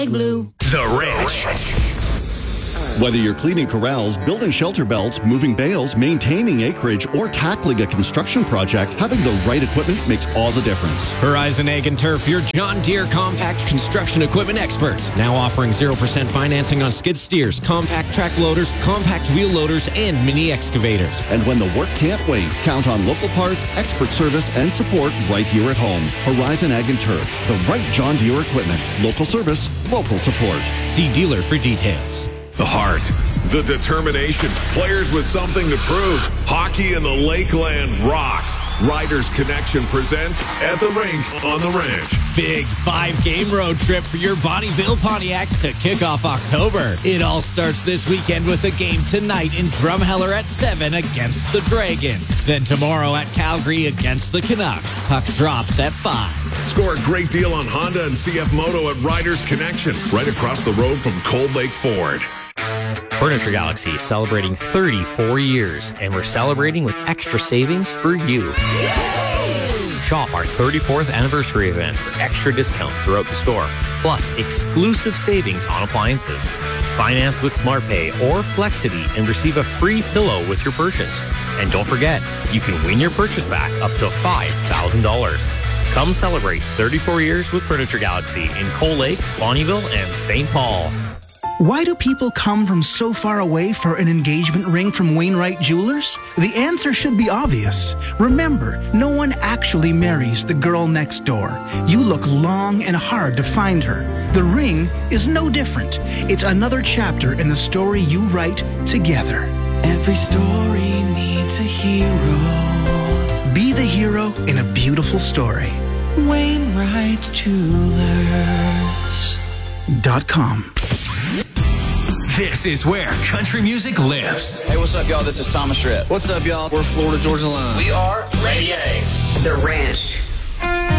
Blue. The Ranch. Whether you're cleaning corrals, building shelter belts, moving bales, maintaining acreage, or tackling a construction project, having the right equipment makes all the difference. Horizon Ag and Turf, your John Deere compact construction equipment experts. Now offering 0% financing on skid steers, compact track loaders, compact wheel loaders, and mini excavators. And when the work can't wait, count on local parts, expert service, and support right here at home. Horizon Ag and Turf, the right John Deere equipment. Local service, local support. See dealer for details. The heart, the determination, players with something to prove. Hockey in the Lakeland rocks. Riders Connection presents At the Rink on the Ranch. Big 5-game road trip for your Bonnyville Pontiacs to kick off October. It all starts this weekend with a game tonight in Drumheller at 7 against the Dragons. Then tomorrow at Calgary against the Canucks. Puck drops at 5. Score a great deal on Honda and CF Moto at Riders Connection, right across the road from Cold Lake Ford. Furniture Galaxy is celebrating 34 years, and we're celebrating with extra savings for you. Shop our 34th anniversary event for extra discounts throughout the store, plus exclusive savings on appliances. Finance with SmartPay or Flexity and receive a free pillow with your purchase. And don't forget, you can win your purchase back up to $5,000. Come celebrate 34 years with Furniture Galaxy in Cold Lake, Bonnyville, and St. Paul. Why do people come from so far away for an engagement ring from Wainwright Jewelers? The answer should be obvious. Remember, no one actually marries the girl next door. You look long and hard to find her. The ring is no different. It's another chapter in the story you write together. Every story needs a hero. Be the hero in a beautiful story. Wainwright Jewelers.com. This is where country music lives. Hey, what's up, y'all? This is Thomas Rhett. What's up, y'all? We're Florida Georgia Line. We are Ready A. The Ranch.